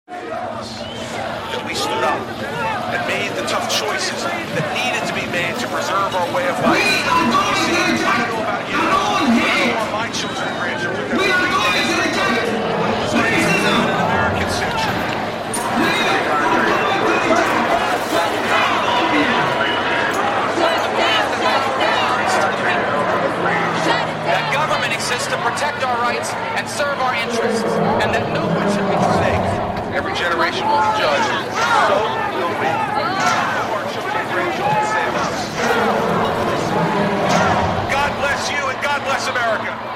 That we stood up and made the tough choices that needed to be made to preserve our way of life. You see, I don't know about you, but I don't want my children and grandchildren to have American century. That government exists to protect our rights and serve our interests, and that no one should be safe. Every generation will be judged. So will we. Our children and grandchildren save us. God bless you and God bless America.